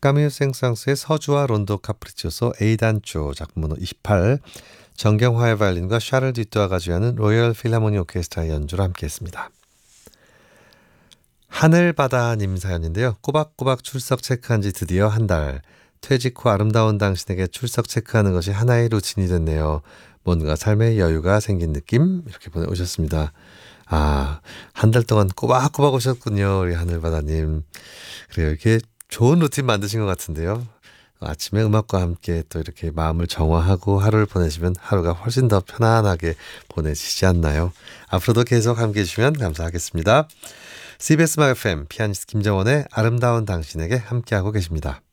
까뮤 생상스의 서주와 론도 카프리치오소 A단조 작품 번호 28, 정경화의 바이올린과 샤를 디뚜아가 주하는 로열 필하모니 오케스트라의 연주로 함께했습니다. 하늘바다님 사연인데요. 꼬박꼬박 출석 체크한 지 드디어 한 달. 퇴직 후 아름다운 당신에게 출석 체크하는 것이 하나의 루틴이 됐네요. 뭔가 삶의 여유가 생긴 느낌? 이렇게 보내오셨습니다. 아, 한 달 동안 꼬박꼬박 오셨군요. 우리 하늘바다님. 그래요. 이렇게 좋은 루틴 만드신 것 같은데요. 아침에 음악과 함께 또 이렇게 마음을 정화하고 하루를 보내시면 하루가 훨씬 더 편안하게 보내시지 않나요? 앞으로도 계속 함께 해주시면 감사하겠습니다. CBS 음악 FM 피아니스트 김정원의 아름다운 당신에게 함께하고 계십니다.